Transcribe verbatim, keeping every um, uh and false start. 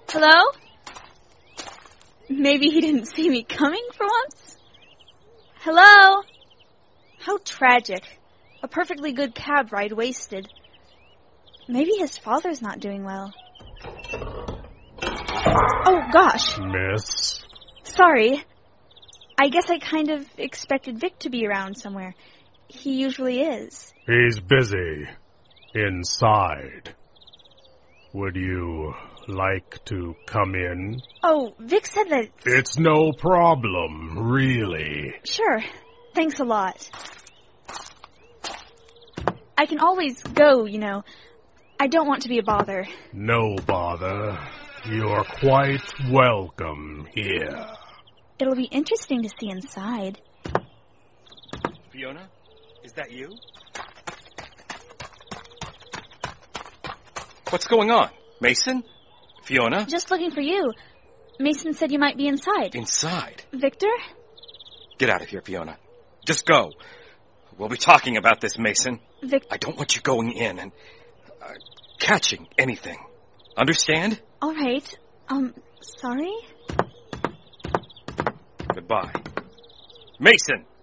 Hello? Maybe he didn't see me coming for once? Hello? How tragic. A perfectly good cab ride wasted. Maybe his father's not doing well. Oh, gosh. Miss? Sorry. I guess I kind of expected Vic to be around somewhere. He usually is. He's busy. Inside. Would you like to come in? Oh, Vic said that... It's no problem, really. Sure. Thanks a lot. I can always go, you know. I don't want to be a bother. No bother. You're quite welcome here. It'll be interesting to see inside. Fiona, is that you? What's going on? Mason? Fiona? Just looking for you. Mason said you might be inside. Inside? Victor? Get out of here, Fiona. Just go. We'll be talking about this, Mason. Victor? I don't want you going in and uh, catching anything. Understand? All right. Um, sorry? Goodbye. Mason!